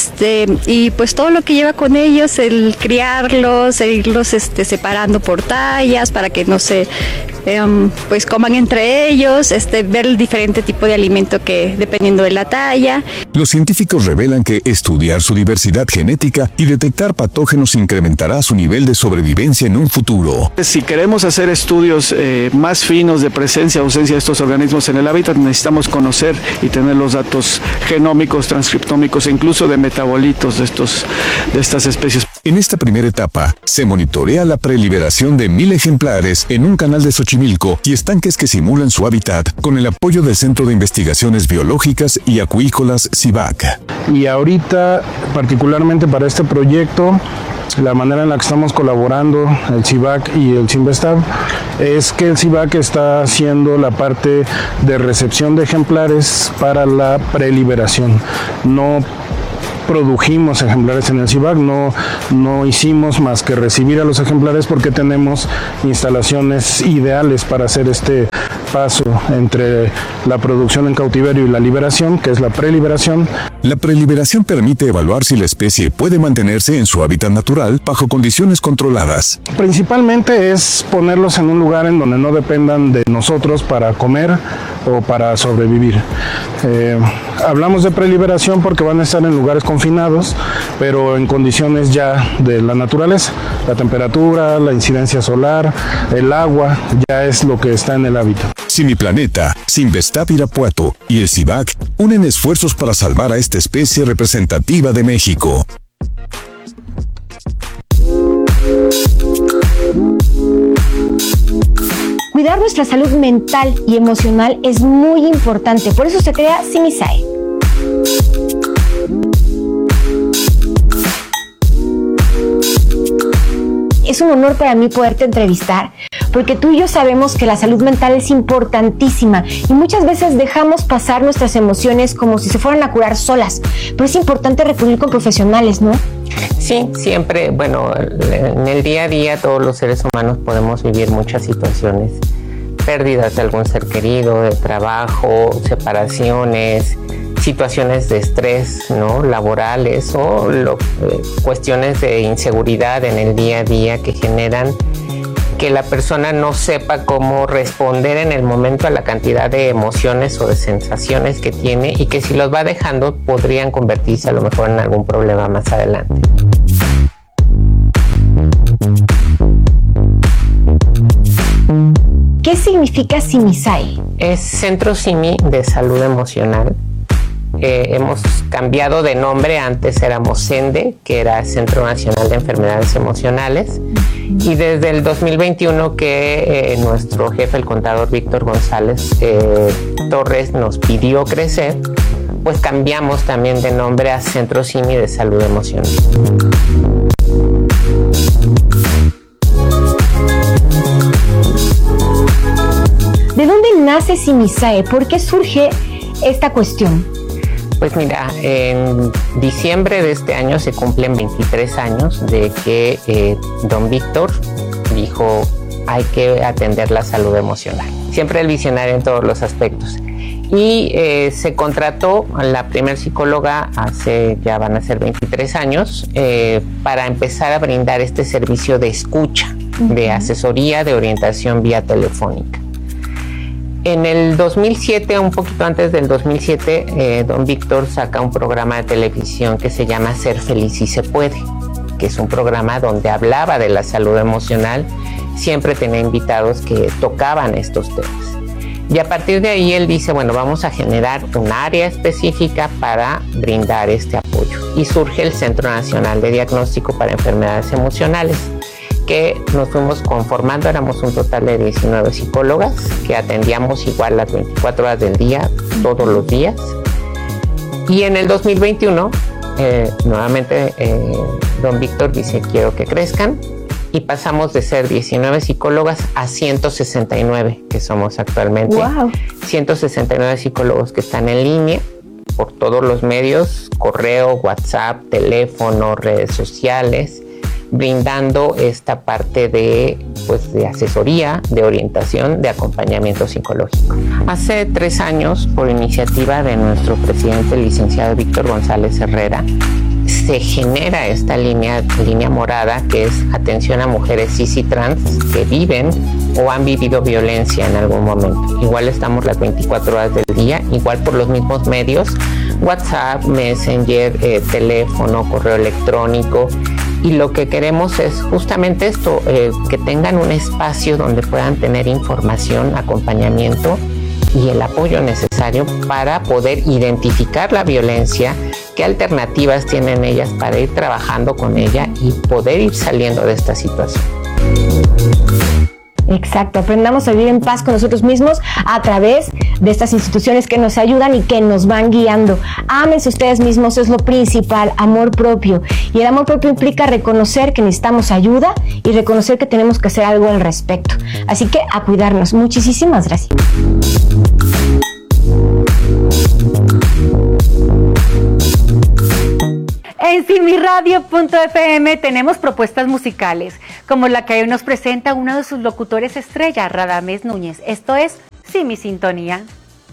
y pues todo lo que lleva con ellos, el criarlos, el irlos separando por tallas para que no se pues coman entre ellos, ver el diferente tipo de alimento que dependiendo de la talla. Los científicos revelan que estudiar su diversidad genética y detectar patógenos incrementará su nivel de sobrevivencia en un futuro. Si queremos hacer estudios más finos de presencia o ausencia de estos organismos en el hábitat, necesitamos conocer y tener los datos genómicos, transcriptómicos e incluso de metabolitos de estas especies. En esta primera etapa, se monitorea la preliberación de 1,000 ejemplares en un canal de Xochimilco y estanques que simulan su hábitat con el apoyo del Centro de Investigaciones Biológicas y Acuícolas CIBAC. Y ahorita, particularmente para este proyecto, la manera en la que estamos colaborando el CIBAC y el CIMBESTAB es que el CIBAC está haciendo la parte de recepción de ejemplares para la preliberación. No produjimos ejemplares en el CIBAC, no hicimos más que recibir a los ejemplares porque tenemos instalaciones ideales para hacer este paso entre la producción en cautiverio y la liberación, que es la preliberación. La preliberación permite evaluar si la especie puede mantenerse en su hábitat natural bajo condiciones controladas. Principalmente es ponerlos en un lugar en donde no dependan de nosotros para comer o para sobrevivir. Hablamos de preliberación porque van a estar en lugares confinados, pero en condiciones ya de la naturaleza. La temperatura, la incidencia solar, el agua, ya es lo que está en el hábitat. Simiplaneta, CIMBESTAB Irapuato y el CIBAC unen esfuerzos para salvar a esta especie representativa de México. Cuidar nuestra salud mental y emocional es muy importante, por eso se crea Simisae. Es un honor para mí poderte entrevistar, porque tú y yo sabemos que la salud mental es importantísima y muchas veces dejamos pasar nuestras emociones como si se fueran a curar solas, pero es importante recurrir con profesionales, ¿no? Sí, siempre, bueno, en el día a día todos los seres humanos podemos vivir muchas situaciones, pérdidas de algún ser querido, de trabajo, separaciones, situaciones de estrés, ¿no? Laborales o cuestiones de inseguridad en el día a día que generan que la persona no sepa cómo responder en el momento a la cantidad de emociones o de sensaciones que tiene y que si los va dejando podrían convertirse a lo mejor en algún problema más adelante. ¿Qué significa Simisae? Es Centro Simi de Salud Emocional. Hemos cambiado de nombre, antes éramos CENDE, que era Centro Nacional de Enfermedades Emocionales, y desde el 2021 que nuestro jefe, el contador Víctor González Torres, nos pidió crecer, pues cambiamos también de nombre a Centro Simi de Salud Emocional. ¿De dónde nace Simisae? ¿Por qué surge esta cuestión? Pues mira, en diciembre de este año se cumplen 23 años de que don Víctor dijo hay que atender la salud emocional. Siempre el visionario en todos los aspectos. Y se contrató a la primer psicóloga hace, ya van a ser 23 años, para empezar a brindar este servicio de escucha, de asesoría, de orientación vía telefónica. En el 2007, un poquito antes del 2007, don Víctor saca un programa de televisión que se llama Ser Feliz y Se Puede, que es un programa donde hablaba de la salud emocional, siempre tenía invitados que tocaban estos temas. Y a partir de ahí él dice, bueno, vamos a generar un área específica para brindar este apoyo. Y surge el Centro Nacional de Diagnóstico para Enfermedades Emocionales, que nos fuimos conformando, éramos un total de 19 psicólogas que atendíamos igual las 24 horas del día, todos los días. Y en el 2021, nuevamente don Víctor dice, quiero que crezcan, y pasamos de ser 19 psicólogas a 169 que somos actualmente. Wow. 169 psicólogos que están en línea por todos los medios, correo, WhatsApp, teléfono, redes sociales, brindando esta parte de asesoría, de orientación, de acompañamiento psicológico. Hace 3 años, por iniciativa de nuestro presidente, el licenciado Víctor González Herrera, se genera esta línea morada, que es atención a mujeres cis y trans que viven o han vivido violencia en algún momento. Igual estamos las 24 horas del día, igual por los mismos medios, WhatsApp, Messenger, teléfono, correo electrónico, y lo que queremos es justamente esto, que tengan un espacio donde puedan tener información, acompañamiento y el apoyo necesario para poder identificar la violencia, qué alternativas tienen ellas para ir trabajando con ella y poder ir saliendo de esta situación. Exacto, aprendamos a vivir en paz con nosotros mismos a través de estas instituciones que nos ayudan y que nos van guiando. Ámense ustedes mismos, es lo principal, amor propio. Y el amor propio implica reconocer que necesitamos ayuda y reconocer que tenemos que hacer algo al respecto. Así que a cuidarnos. Muchísimas gracias. En simiradio.fm tenemos propuestas musicales, como la que hoy nos presenta uno de sus locutores estrella, Radamés Núñez. Esto es Simi Sintonía.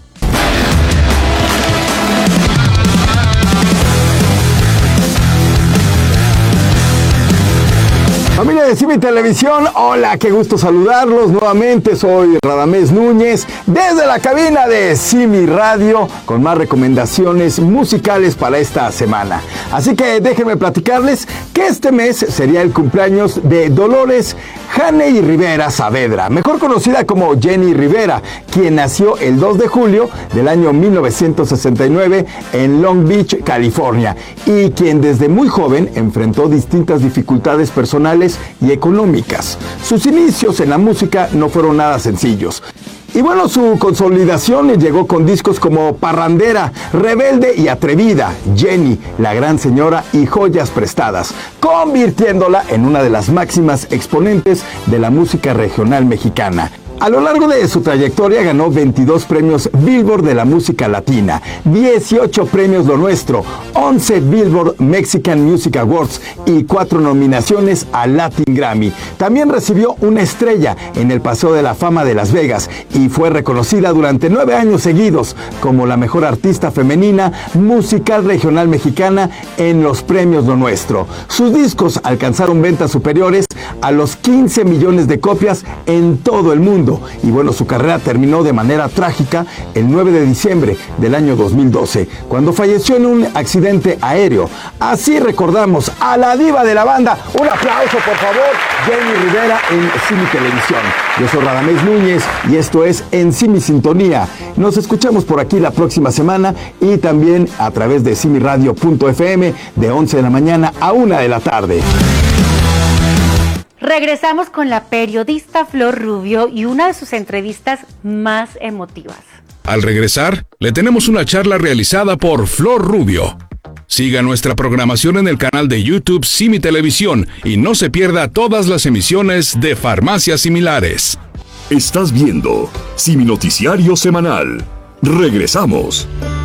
Familia de Simi Televisión, hola, qué gusto saludarlos nuevamente, soy Radamés Núñez, desde la cabina de Simi Radio, con más recomendaciones musicales para esta semana. Así que déjenme platicarles que este mes sería el cumpleaños de Dolores Haney Rivera Saavedra, mejor conocida como Jenny Rivera, quien nació el 2 de julio del año 1969 en Long Beach, California, y quien desde muy joven enfrentó distintas dificultades personales y económicas. Sus inicios en la música no fueron nada sencillos. Y bueno, su consolidación llegó con discos como Parrandera, Rebelde y Atrevida, Jenny, La Gran Señora y Joyas Prestadas, convirtiéndola en una de las máximas exponentes de la música regional mexicana. A lo largo de su trayectoria ganó 22 premios Billboard de la música latina, 18 premios Lo Nuestro, 11 Billboard Mexican Music Awards y 4 nominaciones a Latin Grammy. También recibió una estrella en el Paseo de la Fama de Las Vegas y fue reconocida durante 9 años seguidos como la mejor artista femenina musical regional mexicana en los premios Lo Nuestro. Sus discos alcanzaron ventas superiores a los 15 millones de copias en todo el mundo. Y bueno, su carrera terminó de manera trágica el 9 de diciembre del año 2012, cuando falleció en un accidente aéreo. Así recordamos a la diva de la banda. Un aplauso, por favor, Jenny Rivera en Simi Televisión. Yo soy Radamés Núñez y esto es En Simi Sintonía. Nos escuchamos por aquí la próxima semana y también a través de simiradio.fm de 11 de la mañana a 1 de la tarde. Regresamos con la periodista Flor Rubio y una de sus entrevistas más emotivas. Al regresar, le tenemos una charla realizada por Flor Rubio. Siga nuestra programación en el canal de YouTube Simi Televisión y no se pierda todas las emisiones de Farmacias Similares. Estás viendo Simi Noticiario Semanal. Regresamos.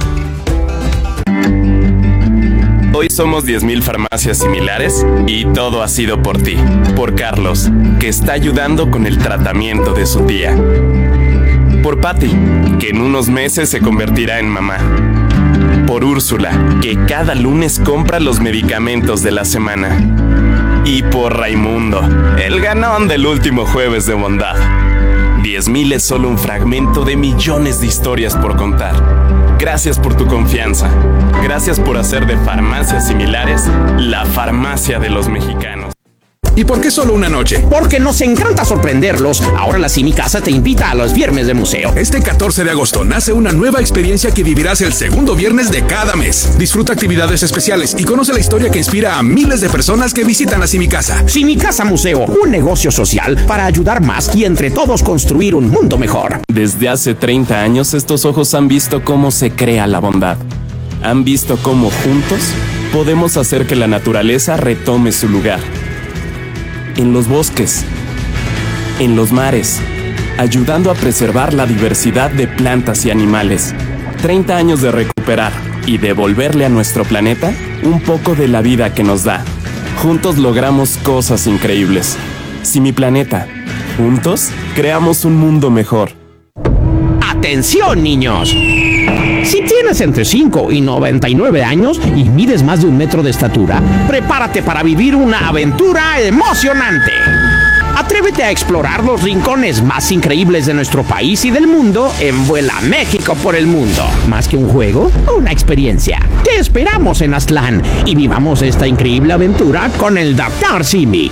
Hoy somos 10,000 farmacias similares y todo ha sido por ti, por Carlos, que está ayudando con el tratamiento de su tía. Por Patty, que en unos meses se convertirá en mamá. Por Úrsula, que cada lunes compra los medicamentos de la semana. Y por Raimundo, el ganón del último jueves de bondad. 10,000 es solo un fragmento de millones de historias por contar. Gracias por tu confianza. Gracias por hacer de Farmacias Similares la farmacia de los mexicanos. ¿Y por qué solo una noche? Porque nos encanta sorprenderlos. Ahora la Simi Casa te invita a los viernes de museo. Este 14 de agosto nace una nueva experiencia que vivirás el segundo viernes de cada mes. Disfruta actividades especiales y conoce la historia que inspira a miles de personas que visitan la Simi Casa. Simi Casa Museo, un negocio social para ayudar más y entre todos construir un mundo mejor. Desde hace 30 años estos ojos han visto cómo se crea la bondad. Han visto cómo juntos podemos hacer que la naturaleza retome su lugar. En los bosques, en los mares, ayudando a preservar la diversidad de plantas y animales. 30 años de recuperar y devolverle a nuestro planeta un poco de la vida que nos da. Juntos logramos cosas increíbles. Simi Planeta. Juntos creamos un mundo mejor. ¡Atención, niños! Si tienes entre 5 y 99 años y mides más de 1 metro de estatura, prepárate para vivir una aventura emocionante. Atrévete a explorar los rincones más increíbles de nuestro país y del mundo en Vuela México por el Mundo. Más que un juego, una experiencia. Te esperamos en Aztlán y vivamos esta increíble aventura con el Dr. Simi.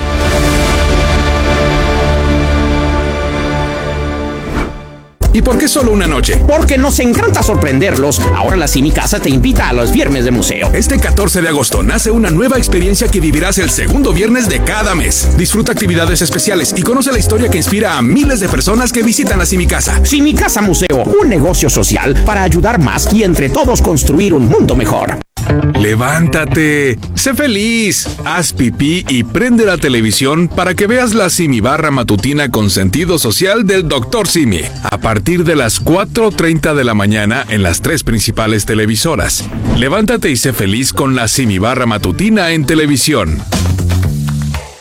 ¿Y por qué solo una noche? Porque nos encanta sorprenderlos. Ahora la Simi Casa te invita a los viernes de museo. Este 14 de agosto nace una nueva experiencia que vivirás el segundo viernes de cada mes. Disfruta actividades especiales y conoce la historia que inspira a miles de personas que visitan la Simi Casa. Simi Casa Museo, un negocio social para ayudar más y entre todos construir un mundo mejor. ¡Levántate! ¡Sé feliz! Haz pipí y prende la televisión para que veas la Simi Barra matutina con sentido social del Dr. Simi. A partir de las 4:30 de la mañana en las 3 principales televisoras. Levántate y sé feliz con la Simi Barra matutina en televisión.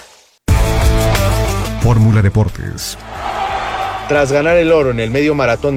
Fórmula Deportes. Tras ganar el oro en el medio maratón